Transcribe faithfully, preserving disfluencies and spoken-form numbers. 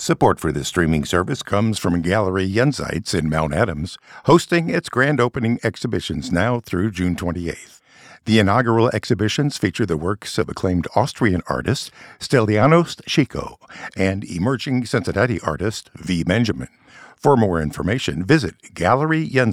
Support for this streaming service comes from Gallery Jenseits in Mount Adams, hosting its grand opening exhibitions now through June twenty-eighth. The inaugural exhibitions feature the works of acclaimed Austrian artist Stylianos Chico and emerging Cincinnati artist V. Benjamin. For more information, visit Gallery Jenseits.